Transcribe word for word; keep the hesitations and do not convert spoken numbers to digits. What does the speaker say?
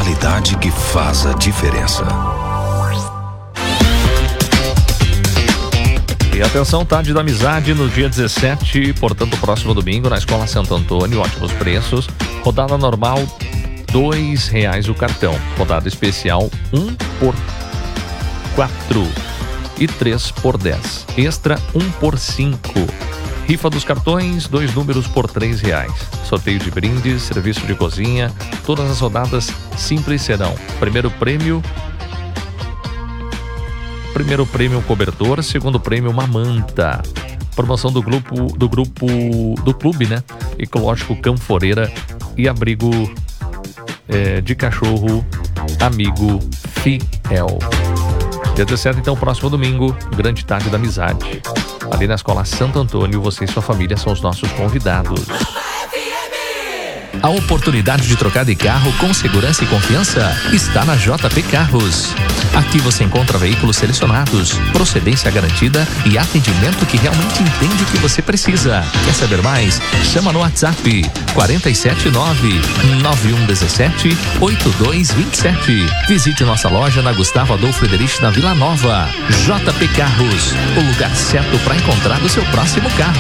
qualidade que faz a diferença. E atenção, tarde da amizade no dia dezessete, portanto, próximo domingo, na Escola Santo Antônio, ótimos preços. Rodada normal, dois reais o cartão. Rodada especial, um por quatro e três por dez. Extra, um por cinco. Rifa dos cartões, dois números por três reais. Sorteio de brindes, serviço de cozinha. Todas as rodadas simples serão. Primeiro prêmio... Primeiro prêmio, um cobertor. Segundo prêmio, uma manta. Promoção do grupo, do grupo, do clube, né? Ecológico Canforeira e abrigo é, de cachorro amigo fiel. Dia dezessete, então, próximo domingo, grande tarde da amizade. Ali na Escola Santo Antônio, você e sua família são os nossos convidados. A oportunidade de trocar de carro com segurança e confiança está na J P Carros. Aqui você encontra veículos selecionados, procedência garantida e atendimento que realmente entende o que você precisa. Quer saber mais? Chama no WhatsApp quatro sete nove, nove um um sete, oito dois dois sete. Visite nossa loja na Gustavo Adolfo Frederich, na Vila Nova. J P Carros, o lugar certo para encontrar o seu próximo carro.